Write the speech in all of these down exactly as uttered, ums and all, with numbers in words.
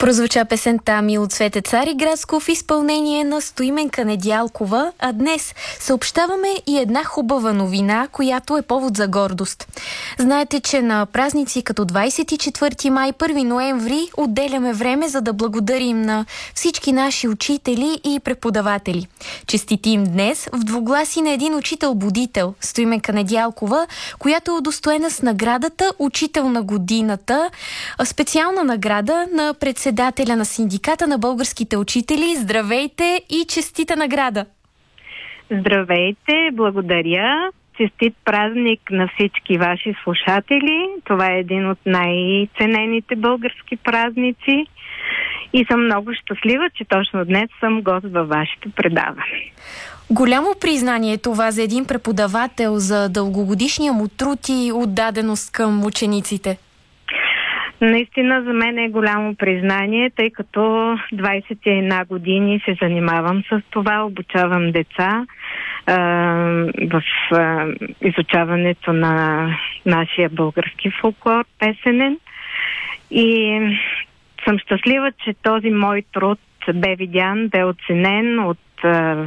Прозвуча песента "Мило цвете Цариградско" в изпълнение на Стоименка Недялкова, а днес съобщаваме и една хубава новина, която е повод за гордост. Знаете, че на празници като двадесет и четвърти май, първи ноември отделяме време, за да благодарим на всички наши учители и преподаватели. Честитим днес в двугласи на един учител-будител, Стоименка Недялкова, която е удостоена с наградата "Учител на годината", специална награда на председателя на Синдиката на българските учители. Здравейте и честита награда! Здравейте, благодаря! Честит празник на всички ваши слушатели. Това е един от най-ценените български празници и съм много щастлива, че точно днес съм гост във вашето предаване. Голямо признание това за един преподавател, за дългогодишния му труд и отдаденост към учениците. Наистина за мен е голямо признание, тъй като двадесет и една години се занимавам с това, обучавам деца а, в а, изучаването на нашия български фолклор песенен и съм щастлива, че този мой труд бе видян, бе оценен от а,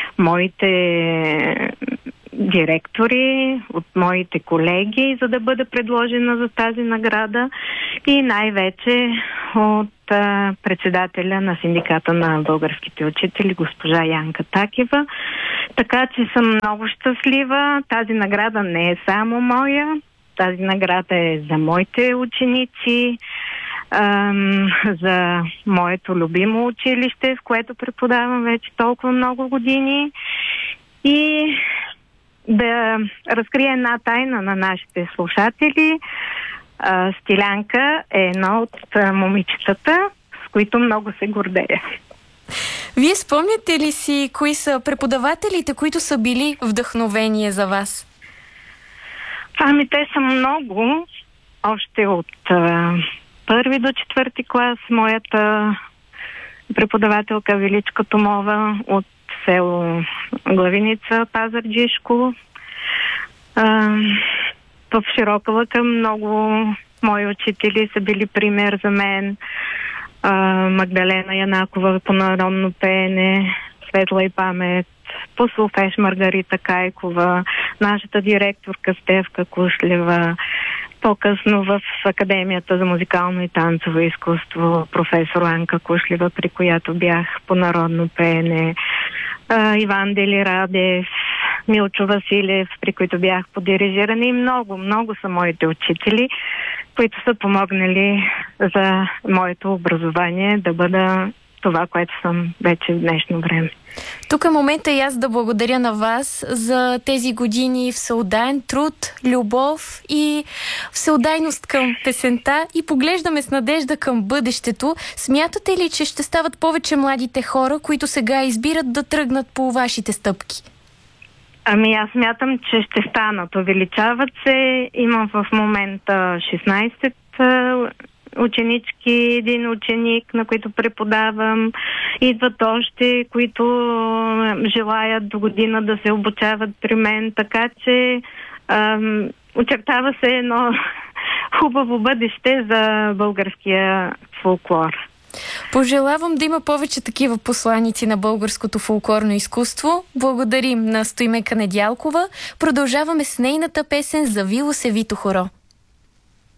моите директори, от моите колеги, за да бъда предложена за тази награда и най-вече от а, председателя на Синдиката на българските учители, госпожа Янка Такева. Така че съм много щастлива. Тази награда не е само моя. Тази награда е за моите ученици, ам, за моето любимо училище, в което преподавам вече толкова много години. И да разкрия една тайна на нашите слушатели. А, Стилянка е едно от а, момичетата, с които много се гордея. Вие спомняте ли си кои са преподавателите, които са били вдъхновение за вас? Ами те са много. Още от а, първи до четвърти клас моята преподавателка Величка Томова от село Главиница, Пазарджишко. В Широка лъка много мои учители са били пример за мен. А, Магдалена Янакова по народно пеене, светла и памет, по солфеж Маргарита Кайкова, нашата директорка Стефка Кушлева, по-късно в Академията за музикално и танцово изкуство професор Анка Кушлева, при която бях по народно пеене, а, Иван Дели Радев, Милчо Василев, при които бях по дирижиране и много, много са моите учители, които са помогнали за моето образование да бъда това, което съм вече в днешно време. Тук е момента и аз да благодаря на вас за тези години всеотдаен труд, любов и всеотдайност към песента и поглеждаме с надежда към бъдещето. Смятате ли, че ще стават повече младите хора, които сега избират да тръгнат по вашите стъпки? Ами аз смятам, че ще станат. Увеличават се. Имам в момента шестнадесет ученички, един ученик, на които преподавам. Идват още, които желаят до година да се обучават при мен. Така че ам, очертава се едно хубаво бъдеще за българския фолклор. Пожелавам да има повече такива посланици на българското фолклорно изкуство. Благодарим на Стоименка Недялкова. Продължаваме с нейната песен "Завило се Вито хоро".